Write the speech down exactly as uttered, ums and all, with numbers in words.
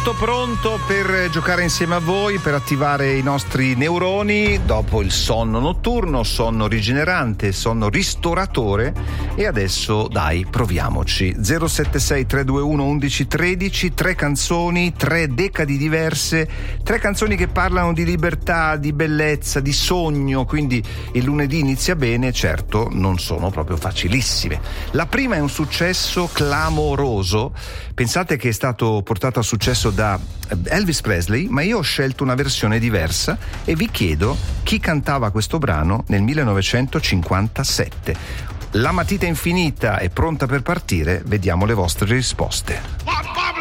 Tutto pronto per giocare insieme a voi, per attivare i nostri neuroni dopo il sonno notturno, sonno rigenerante, sonno ristoratore. E adesso dai, proviamoci. zero sette sei tre due uno undici tredici, tre canzoni, tre decadi diverse, tre canzoni che parlano di libertà, di bellezza, di sogno, quindi il lunedì inizia bene. Certo, non sono proprio facilissime. La prima è un successo clamoroso. Pensate che è stato portato a successo da Elvis Presley, ma io ho scelto una versione diversa e vi chiedo chi cantava questo brano nel millenovecentocinquantasette. La matita infinita è pronta per partire, vediamo le vostre risposte.